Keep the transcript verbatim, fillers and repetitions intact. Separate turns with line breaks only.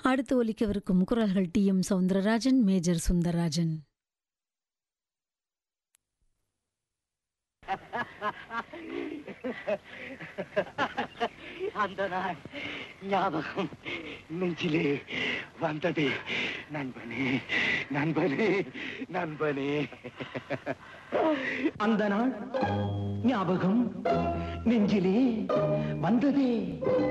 அடுத்து ஒலிக்கவிருக்கும் குரல்கள் D M Soundararajan, major Sundararajan.
அந்த நாள் ஞாபகம் நெஞ்சிலே வந்தது. நண்பனே நண்பனே நண்பனே, அந்த நாள் ஞாபகம் நெஞ்சிலே வந்ததே.